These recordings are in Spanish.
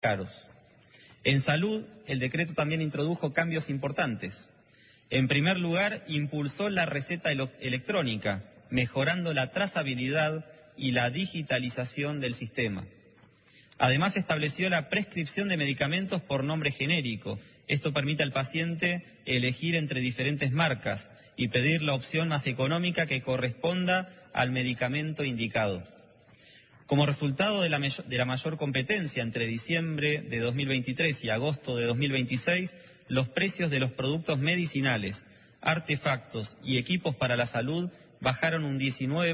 caros. En salud, el decreto también introdujo cambios importantes. En primer lugar, impulsó la receta electrónica, mejorando la trazabilidad y la digitalización del sistema. Además, estableció la prescripción de medicamentos por nombre genérico. Esto permite al paciente elegir entre diferentes marcas y pedir la opción más económica que corresponda al medicamento indicado. Como resultado de la mayor competencia entre diciembre de 2023 y agosto de 2026, los precios de los productos medicinales, artefactos y equipos para la salud bajaron un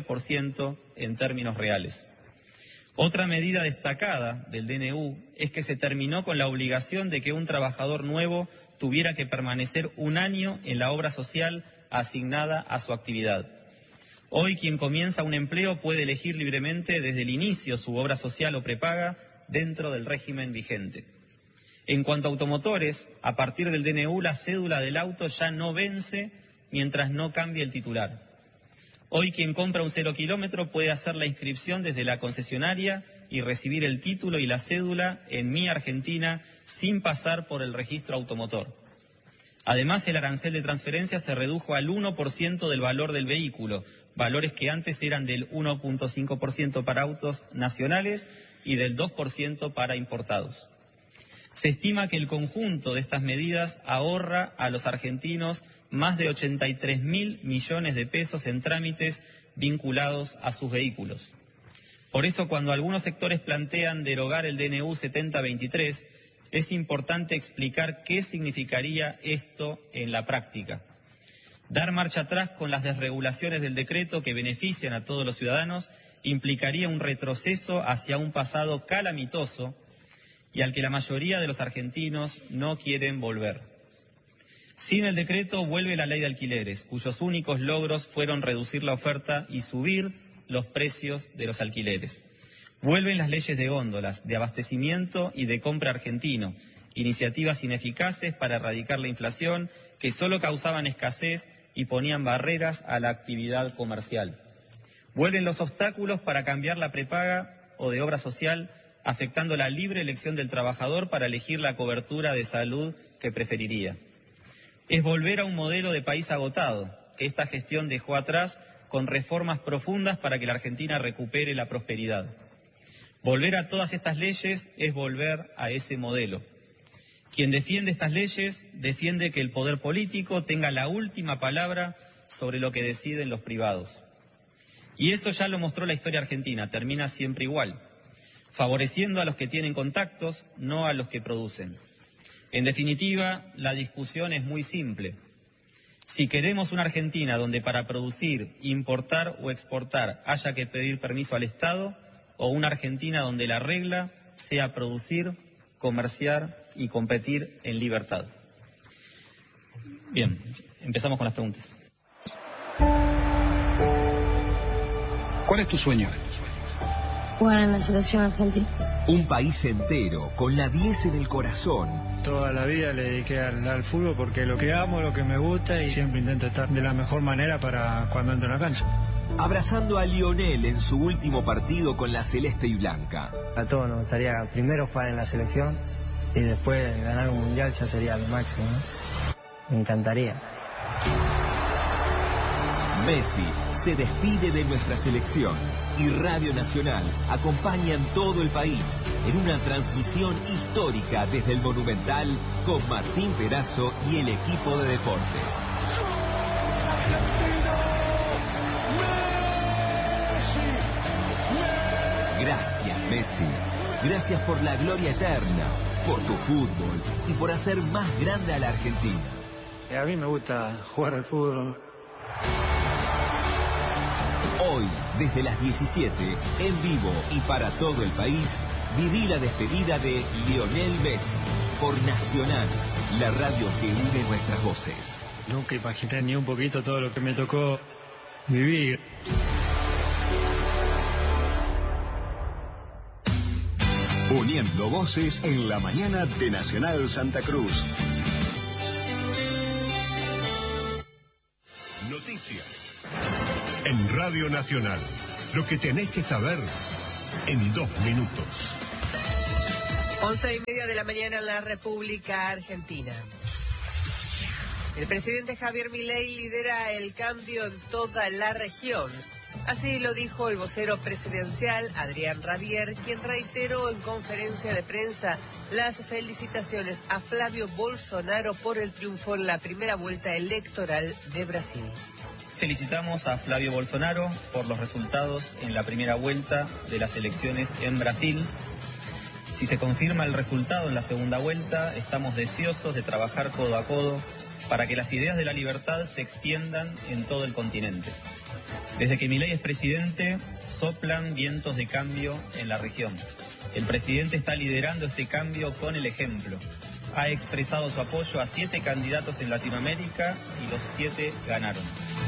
19% en términos reales. Otra medida destacada del DNU es que se terminó con la obligación de que un trabajador nuevo tuviera que permanecer un año en la obra social asignada a su actividad. Hoy quien comienza un empleo puede elegir libremente desde el inicio su obra social o prepaga dentro del régimen vigente. En cuanto a automotores, a partir del DNU la cédula del auto ya no vence mientras no cambie el titular. Hoy quien compra un 0 kilómetro puede hacer la inscripción desde la concesionaria y recibir el título y la cédula en Mi Argentina sin pasar por el registro automotor. Además, el arancel de transferencia se redujo al 1% del valor del vehículo, valores que antes eran del 1.5% para autos nacionales y del 2% para importados. Se estima que el conjunto de estas medidas ahorra a los argentinos más de 83.000 millones de pesos en trámites vinculados a sus vehículos. Por eso, cuando algunos sectores plantean derogar el DNU 7023, es importante explicar qué significaría esto en la práctica. Dar marcha atrás con las desregulaciones del decreto que benefician a todos los ciudadanos implicaría un retroceso hacia un pasado calamitoso y al que la mayoría de los argentinos no quieren volver. Sin el decreto vuelve la ley de alquileres, cuyos únicos logros fueron reducir la oferta y subir los precios de los alquileres. Vuelven las leyes de góndolas, de abastecimiento y de compra argentino, iniciativas ineficaces para erradicar la inflación que solo causaban escasez y ponían barreras a la actividad comercial. Vuelven los obstáculos para cambiar la prepaga o de obra social, afectando la libre elección del trabajador para elegir la cobertura de salud que preferiría. Es volver a un modelo de país agotado, que esta gestión dejó atrás con reformas profundas para que la Argentina recupere la prosperidad. Volver a todas estas leyes es volver a ese modelo. Quien defiende estas leyes defiende que el poder político tenga la última palabra sobre lo que deciden los privados. Y eso ya lo mostró la historia argentina, termina siempre igual, favoreciendo a los que tienen contactos, no a los que producen. En definitiva, la discusión es muy simple. Si queremos una Argentina donde para producir, importar o exportar haya que pedir permiso al Estado, o una Argentina donde la regla sea producir, comerciar y competir en libertad. Bien, empezamos con las preguntas. ¿Cuál es tu sueño? Jugar en la selección argentina. Un país entero con la 10 en el corazón. Toda la vida le dediqué al fútbol porque lo que amo, lo que me gusta y siempre intento estar de la mejor manera para cuando entro en la cancha. Abrazando a Lionel en su último partido con la celeste y blanca. A todos nos gustaría primero jugar en la selección y después ganar un mundial ya sería lo máximo, ¿no? Me encantaría. Messi se despide de nuestra selección y Radio Nacional acompaña en todo el país en una transmisión histórica desde el Monumental con Martín Perazo y el equipo de deportes. Gracias, Messi. Gracias por la gloria eterna, por tu fútbol y por hacer más grande a la Argentina. A mí me gusta jugar al fútbol. Hoy, desde las 17, en vivo y para todo el país, viví la despedida de Lionel Messi por Nacional, la radio que une nuestras voces. Nunca imaginé ni un poquito todo lo que me tocó vivir. Uniendo voces en la mañana de Nacional Santa Cruz. Noticias en Radio Nacional. Lo que tenés que saber en 2 minutos. 11:30 de la mañana en la República Argentina. El presidente Javier Milei lidera el cambio en toda la región. Así lo dijo el vocero presidencial, Adrián Radier, quien reiteró en conferencia de prensa las felicitaciones a Flavio Bolsonaro por el triunfo en la primera vuelta electoral de Brasil. Felicitamos a Flavio Bolsonaro por los resultados en la primera vuelta de las elecciones en Brasil. Si se confirma el resultado en la segunda vuelta, estamos deseosos de trabajar codo a codo para que las ideas de la libertad se extiendan en todo el continente. Desde que Milei es presidente, soplan vientos de cambio en la región. El presidente está liderando este cambio con el ejemplo. Ha expresado su apoyo a 7 candidatos en Latinoamérica y los 7 ganaron.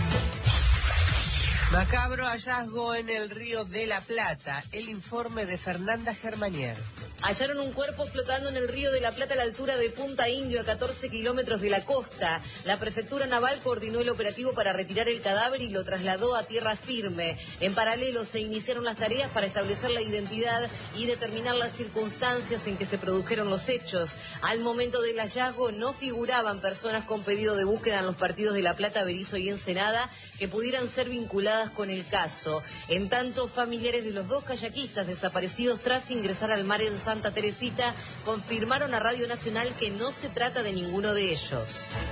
Macabro hallazgo en el Río de la Plata. El informe de Fernanda Germanier. Hallaron un cuerpo flotando en el Río de la Plata a la altura de Punta Indio, a 14 kilómetros de la costa. La Prefectura Naval coordinó el operativo para retirar el cadáver y lo trasladó a tierra firme. En paralelo se iniciaron las tareas para establecer la identidad y determinar las circunstancias en que se produjeron los hechos. Al momento del hallazgo no figuraban personas con pedido de búsqueda en los partidos de La Plata, Berisso y Ensenada que pudieran ser vinculadas con el caso. En tanto, familiares de los 2 kayakistas desaparecidos tras ingresar al mar en Santa Teresita confirmaron a Radio Nacional que no se trata de ninguno de ellos.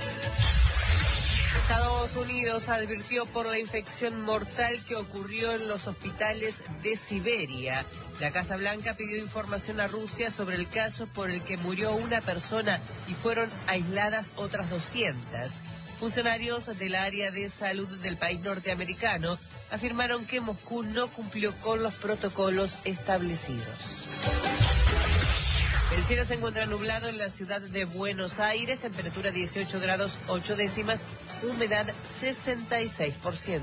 Estados Unidos advirtió por la infección mortal que ocurrió en los hospitales de Siberia. La Casa Blanca pidió información a Rusia sobre el caso por el que murió una persona y fueron aisladas otras 200. Funcionarios del área de salud del país norteamericano afirmaron que Moscú no cumplió con los protocolos establecidos. El cielo se encuentra nublado en la ciudad de Buenos Aires, temperatura 18 grados 8 décimas, humedad 66%.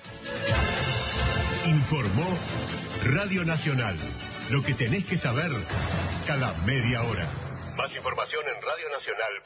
Informó Radio Nacional. Lo que tenés que saber cada media hora. Más información en radionacional.com.